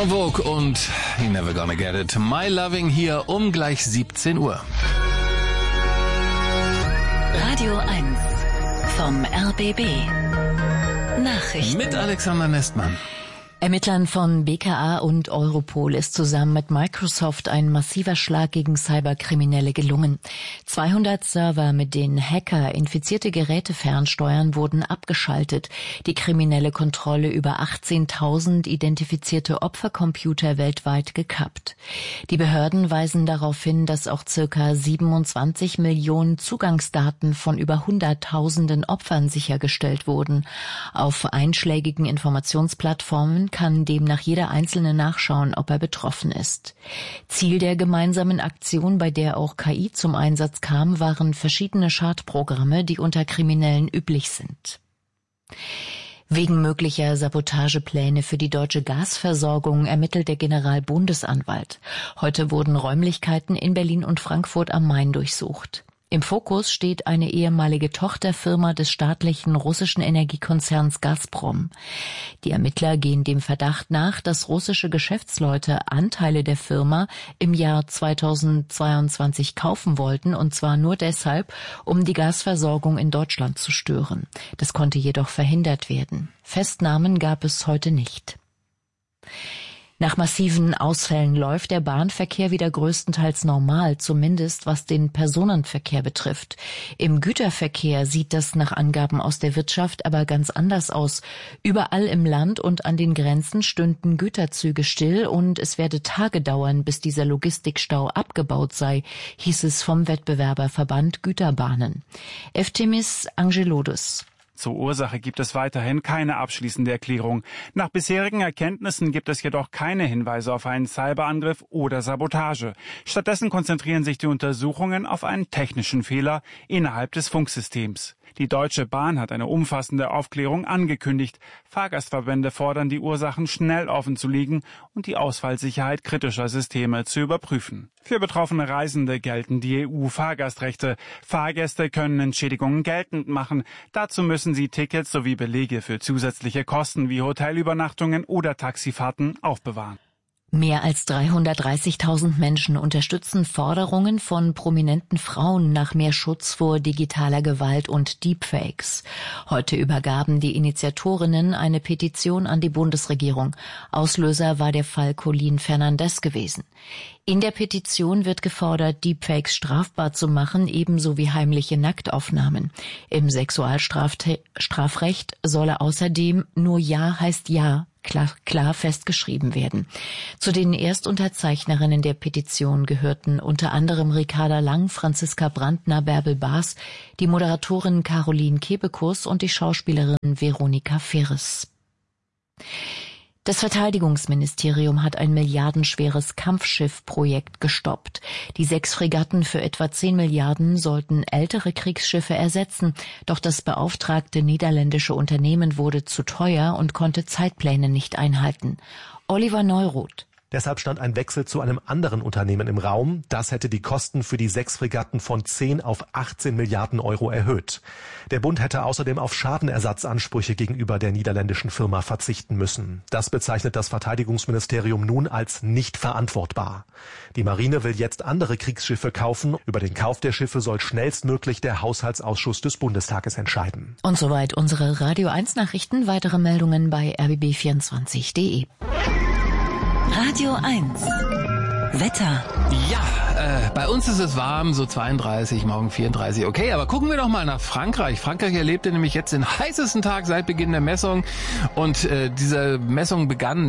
En Vogue und You're Never Gonna Get It. My Loving hier um gleich 17 Uhr. Radio 1 vom RBB. Nachrichten. Mit Alexander Nestmann. Ermittlern von BKA und Europol ist zusammen mit Microsoft ein massiver Schlag gegen Cyberkriminelle gelungen. 200 Server, mit denen Hacker infizierte Geräte fernsteuern, wurden abgeschaltet. Die kriminelle Kontrolle über 18.000 identifizierte Opfercomputer weltweit gekappt. Die Behörden weisen darauf hin, dass auch ca. 27 Millionen Zugangsdaten von über Hunderttausenden Opfern sichergestellt wurden. Auf einschlägigen Informationsplattformen kann demnach jeder Einzelne nachschauen, ob er betroffen ist. Ziel der gemeinsamen Aktion, bei der auch KI zum Einsatz kam, waren verschiedene Schadprogramme, die unter Kriminellen üblich sind. Wegen möglicher Sabotagepläne für die deutsche Gasversorgung ermittelt der Generalbundesanwalt. Heute wurden Räumlichkeiten in Berlin und Frankfurt am Main durchsucht. Im Fokus steht eine ehemalige Tochterfirma des staatlichen russischen Energiekonzerns Gazprom. Die Ermittler gehen dem Verdacht nach, dass russische Geschäftsleute Anteile der Firma im Jahr 2022 kaufen wollten, und zwar nur deshalb, um die Gasversorgung in Deutschland zu stören. Das konnte jedoch verhindert werden. Festnahmen gab es heute nicht. Nach massiven Ausfällen läuft der Bahnverkehr wieder größtenteils normal, zumindest was den Personenverkehr betrifft. Im Güterverkehr sieht das nach Angaben aus der Wirtschaft aber ganz anders aus. Überall im Land und an den Grenzen stünden Güterzüge still und es werde Tage dauern, bis dieser Logistikstau abgebaut sei, hieß es vom Wettbewerberverband Güterbahnen. Eftemis Angelodis. Zur Ursache gibt es weiterhin keine abschließende Erklärung. Nach bisherigen Erkenntnissen gibt es jedoch keine Hinweise auf einen Cyberangriff oder Sabotage. Stattdessen konzentrieren sich die Untersuchungen auf einen technischen Fehler innerhalb des Funksystems. Die Deutsche Bahn hat eine umfassende Aufklärung angekündigt. Fahrgastverbände fordern, die Ursachen schnell offenzulegen und die Ausfallsicherheit kritischer Systeme zu überprüfen. Für betroffene Reisende gelten die EU-Fahrgastrechte. Fahrgäste können Entschädigungen geltend machen. Dazu müssen sie Tickets sowie Belege für zusätzliche Kosten wie Hotelübernachtungen oder Taxifahrten aufbewahren. Mehr als 330.000 Menschen unterstützen Forderungen von prominenten Frauen nach mehr Schutz vor digitaler Gewalt und Deepfakes. Heute übergaben die Initiatorinnen eine Petition an die Bundesregierung. Auslöser war der Fall Colleen Fernandez gewesen. In der Petition wird gefordert, Deepfakes strafbar zu machen, ebenso wie heimliche Nacktaufnahmen. Im Sexualstrafrecht solle außerdem nur Ja heißt Ja klar festgeschrieben werden. Zu den Erstunterzeichnerinnen der Petition gehörten unter anderem Ricarda Lang, Franziska Brandner, Bärbel Baas, die Moderatorin Caroline Kebekus und die Schauspielerin Veronika Ferres. Das Verteidigungsministerium hat ein milliardenschweres Kampfschiffprojekt gestoppt. Die 6 Fregatten für etwa 10 Milliarden sollten ältere Kriegsschiffe ersetzen, doch das beauftragte niederländische Unternehmen wurde zu teuer und konnte Zeitpläne nicht einhalten. Oliver Neuroth. Deshalb stand ein Wechsel zu einem anderen Unternehmen im Raum. Das hätte die Kosten für die 6 Fregatten von 10 auf 18 Milliarden Euro erhöht. Der Bund hätte außerdem auf Schadenersatzansprüche gegenüber der niederländischen Firma verzichten müssen. Das bezeichnet das Verteidigungsministerium nun als nicht verantwortbar. Die Marine will jetzt andere Kriegsschiffe kaufen. Über den Kauf der Schiffe soll schnellstmöglich der Haushaltsausschuss des Bundestages entscheiden. Und soweit unsere Radio 1 Nachrichten. Weitere Meldungen bei rbb24.de. Radio 1 Wetter. Ja, bei uns ist es warm, so 32, morgen 34. Okay, aber gucken wir doch mal nach Frankreich. Frankreich erlebte nämlich jetzt den heißesten Tag seit Beginn der Messung. Und diese Messung begann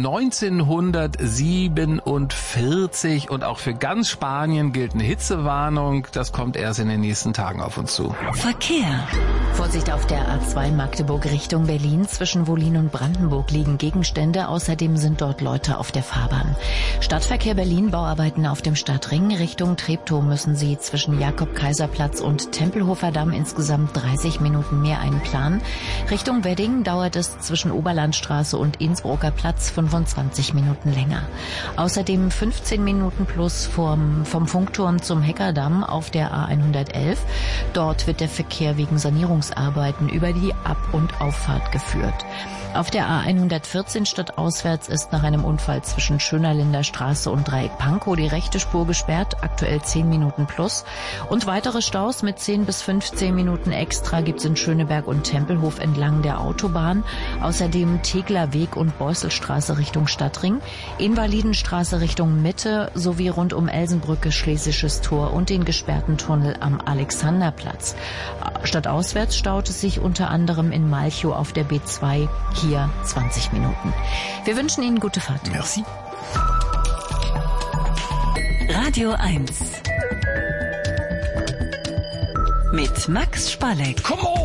1947 und auch für ganz Spanien gilt eine Hitzewarnung. Das kommt erst in den nächsten Tagen auf uns zu. Verkehr. Vorsicht auf der A2 Magdeburg Richtung Berlin. Zwischen Wollin und Brandenburg liegen Gegenstände. Außerdem sind dort Leute auf der Fahrbahn. Stadtverkehr Berlin, Bauarbeiten Bauarbeiten auf dem Stadtring. Richtung Treptow müssen Sie zwischen Jakob-Kaiser-Platz und Tempelhofer Damm insgesamt 30 Minuten mehr einplanen. Richtung Wedding dauert es zwischen Oberlandstraße und Innsbrucker Platz 25 Minuten länger. Außerdem 15 Minuten plus vom Funkturm zum Heckerdamm auf der A111. Dort wird der Verkehr wegen Sanierungsarbeiten über die Ab- und Auffahrt geführt. Auf der A114 stadtauswärts ist nach einem Unfall zwischen Schönerlinder Straße und Dreieck Pankow die rechte Spur gesperrt, aktuell 10 Minuten plus. Und weitere Staus mit 10 bis 15 Minuten extra gibt's in Schöneberg und Tempelhof entlang der Autobahn. Außerdem Tegler Weg und Beusselstraße Richtung Stadtring, Invalidenstraße Richtung Mitte sowie rund um Elsenbrücke, Schlesisches Tor und den gesperrten Tunnel am Alexanderplatz. Stadtauswärts staut es sich unter anderem in Malchow auf der B2, hier 20 Minuten. Wir wünschen Ihnen gute Fahrt. Merci. Radio 1 mit Max Spalleck. Come on!